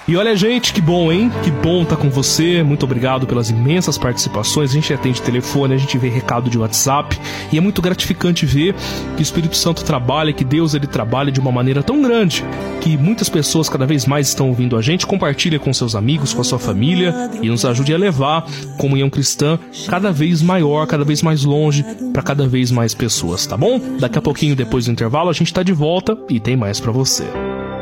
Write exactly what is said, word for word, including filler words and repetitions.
E olha, gente, que bom, hein? Que bom estar com você. Muito obrigado pelas imensas participações. A gente atende telefone, a gente vê recado de WhatsApp. E é muito gratificante ver que o Espírito Santo trabalha, que Deus ele trabalha de uma maneira tão grande que muitas pessoas cada vez mais estão ouvindo a gente. Compartilha com seus amigos, com a sua família e nos ajude a levar a comunhão cristã cada vez maior, cada vez mais longe, para cada vez mais pessoas, tá bom? Daqui a pouquinho, depois do intervalo, a gente tá de volta e tem mais pra você.